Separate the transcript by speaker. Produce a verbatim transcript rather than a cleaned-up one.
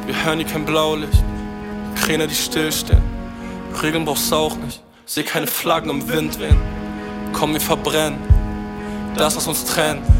Speaker 1: Wir hören hier kein Blaulicht, Kräne, die stillstehen. Regeln brauchst du auch nicht, seh keine Flaggen im Wind wehen. Komm, wir verbrennen das, was uns trennt.